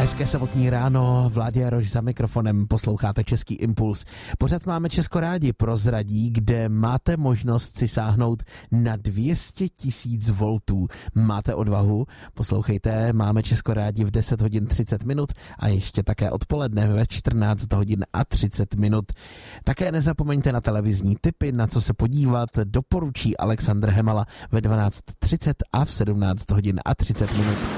Hezké sobotní ráno, Vláďa Jaroš za mikrofonem, posloucháte Český impuls. Pořád máme Česko rádi prozradí, kde máte možnost si sáhnout na 200 000 voltů. Máte odvahu? Poslouchejte, máme Česko rádi v 10 hodin 30 minut a ještě také odpoledne ve 14 hodin a 30 minut. Také nezapomeňte na televizní tipy, na co se podívat, doporučí Alexandr Hemala ve 12:30 a v 17 hodin a 30 minut.